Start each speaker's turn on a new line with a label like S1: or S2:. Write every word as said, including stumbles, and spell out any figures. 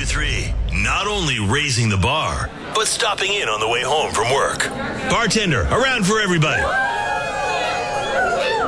S1: three. Not only raising the bar, but stopping in on the way home from work. Bartender, around for everybody.